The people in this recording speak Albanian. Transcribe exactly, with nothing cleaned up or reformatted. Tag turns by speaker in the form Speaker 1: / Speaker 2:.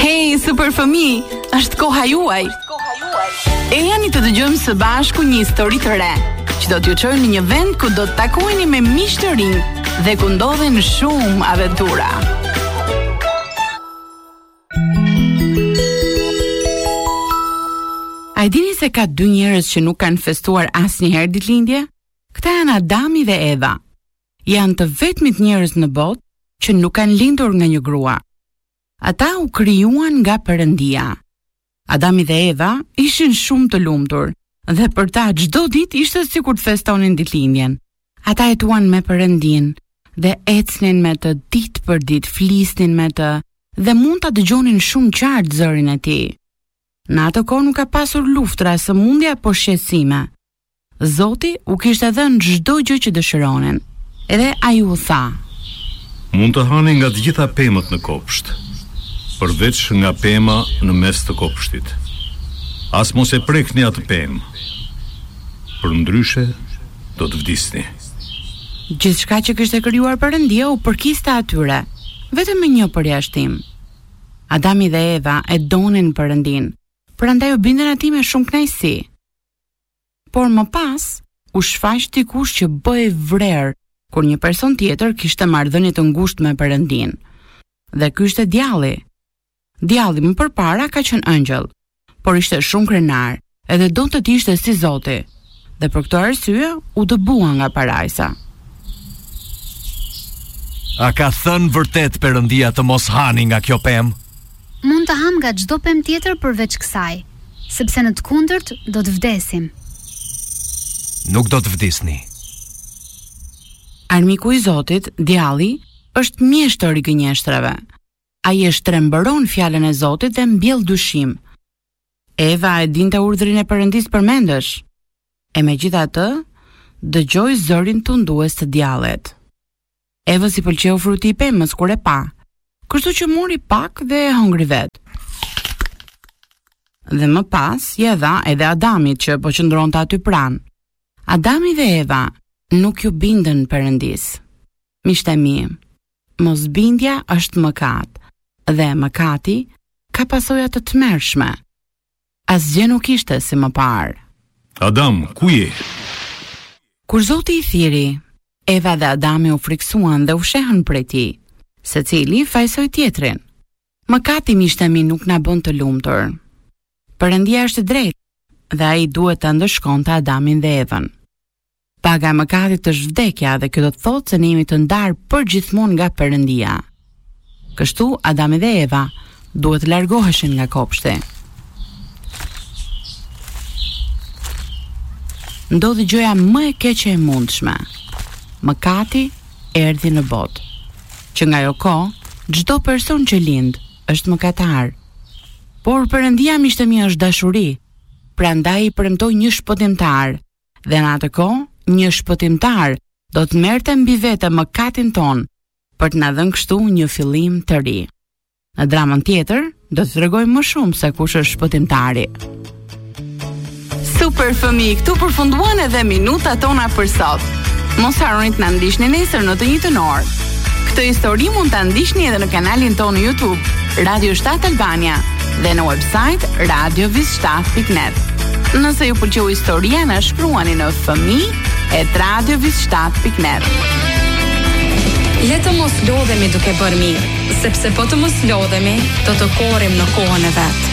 Speaker 1: Hey, super fëmijë, është koha juaj. E jani të dëgjojmë së bashku një histori të re, që do t'ju çojë në një vend ku do të takoheni me miq të rinj dhe ku ndodhen shumë aventura. A e dini se ka dy njerëz që nuk kanë festuar asnjëherë ditëlindje? Këta janë Adami dhe Eva. Janë të vetmit njerëz në botë që nuk kanë lindur nga një grua. Ata u krijuan nga Perëndia. Adami dhe Eva ishin shumë të lumtur dhe për ta çdo ditë ishte sikur të festonin ditëlindjen. Ata jetuan me Perëndin dhe ecnin me të ditë për ditë, flisnin me të dhe mund ta dëgjonin shumë qartë zërin e tij. Në atë kohë nuk ka pasur luftra, sëmundje apo shqetësime. Zoti u kishte dhënë çdo gjë që dëshironin. Edhe ai u tha:
Speaker 2: Mund të hani nga të gjitha pemët në kopsht, përveç nga pema në mes të kopshtit. As mos e prekni atë pemë, përndryshe do të vdisni.
Speaker 1: Gjithçka që kishte krijuar Perëndia u përkiste atyre, vetëm me një përjashtim. Adami dhe Eva e donin Perëndin, prandaj u bindën atij me shumë kënaqësi. Por më pas u shfaq dikush që bëhej vrer kur një person tjetër kishte marrëdhënie të ngushtë me Perëndin. Dhe ky ishte djalli. Djalli më përpara ka qenë angjëll, por ishte shumë krenar, edhe donte të ishte si Zoti. Dhe për këtë arsye u dëbua nga parajsa.
Speaker 3: A ka thënë vërtet Perëndia të mos hani nga kjo pemë?
Speaker 4: Mund të ham nga çdo pemë tjetër përveç kësaj, sepse në të kundërt do të vdesim.
Speaker 3: Nuk do të vdisni.
Speaker 1: Armiku i Zotit, djalli, është mjeshtër i gënjeshtrave. Ai e shtrembëron fjalën e Zotit dhe mbjell dyshim. Eva e dinte urdhrin e Perëndis përmendesh. E megjithatë, dëgjoi zërin tundues të djallit. Eva si pëlqeu fruti i pemës kur e pa, kështu që mori pak dhe e hongri vet. Dhe më pas ja dha edhe Adamit që po qëndronte aty pranë. Adami dhe Eva nuk ju bindën Perëndis. Miqtë mi, mosbindja është mëkat dhe mëkati ka pasoja të tmerrshme. Asgjë nuk ishte si më parë.
Speaker 2: Adam, ku je?
Speaker 1: Kur Zoti i thiri, Eva dhe Adami u friksuan dhe u shehën prej tij. Secili fajsoi tjetrin. Mëkati, miqtë mi, nuk na bën të lumtur. Perëndia është e drejtë dhe ai duhet ta ndëshkonte Adamin dhe Evën. Paga e mëkatit është vdekja dhe kjo do të thotë se ne jemi të ndarë përgjithmonë nga Perëndia. Kështu Adami dhe Eva duhet të largoheshin nga kopshti. Ndodhi gjëja më e keqe e mundshme. Mëkati erdhi në botë. Që nga ajo kohë, çdo person që lind është mëkatar. Por Perëndia, miqtë mi, është dashuri, prandaj i premtoi një shpëtimtar, dhe në atë kohë një shpëtimtar do të merrte mbi vete mëkatin ton për të na dhënë kështu një fillim të ri. Në dramën tjetër do të tregojmë më shumë se kush është shpëtimtari. Super fëmijë, këtu përfunduan edhe minutat tona për sot. Mos harroni të na ndiqni nesër në të njëjtën orë. Këtë histori mund ta ndiqni edhe në kanalin tonë në YouTube, Radio shtat Albania, dhe në website radio vis shtat pikë net. Nëse ju pëlqeu historia, na shkruani në fëmijë et radio vis shtat pikë net.
Speaker 5: Le të mos lodhemi duke bërë mirë, sepse po të mos lodhemi, do të korrim në kohën e vet.